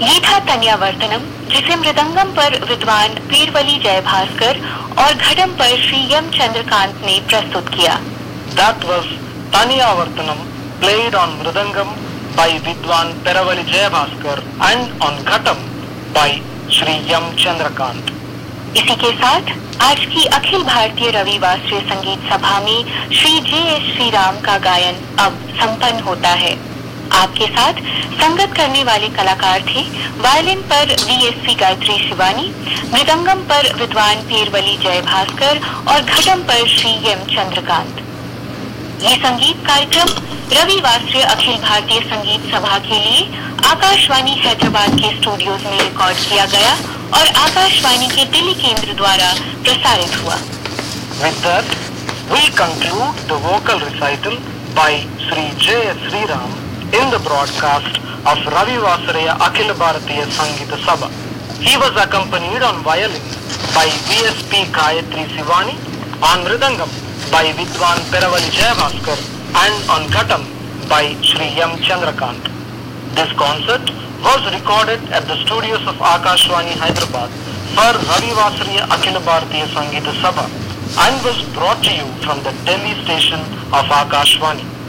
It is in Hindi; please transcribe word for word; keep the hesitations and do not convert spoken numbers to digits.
ये था तन्यावर्तनम, जिसे मृदंगम पर विद्वान पीरवली जयभास्कर और घटम पर श्री यम चंद्रकांत ने प्रस्तुत किया। That was Tanyavartanam, played on mridangam by Vidwan Peravali Jayabhaskar and on ghatam by Shri Yam Chandrakant. इसी के साथ आज की अखिल भारतीय रविवासरीय संगीत सभा में श्री जे एस श्री राम का गायन अब संपन्न होता है। आपके साथ संगत करने वाले कलाकार थे वायलिन पर V S C Gayatri Shivani, mridangam पर विद्वान पीरवली जयभास्कर और घटम पर श्री एम चंद्रकांत। ये संगीत कार्यक्रम रविवासरीय अखिल भारतीय संगीत सभा के लिए आकाशवाणी हैदराबाद के स्टूडियोज में रिकॉर्ड किया गया और आकाशवाणी के दिल्ली केंद्र द्वारा प्रसारित हुआ। With that, we conclude the vocal recital by Shri J S Sri Ram in the broadcast of Ravi Vasariya Akhil Bharatiya Sangeeta Sabha. He was accompanied on violin by V S P Gayatri Shivani, on mridangam by Vidwan Peravali Jayabhaskar and on ghatam by Shri Yam Chandrakant. This concert was recorded at the studios of Akashwani Hyderabad for Ravi Vasariya Akhil Bharatiya Sangeeta Sabha and was brought to you from the Delhi station of Akashwani.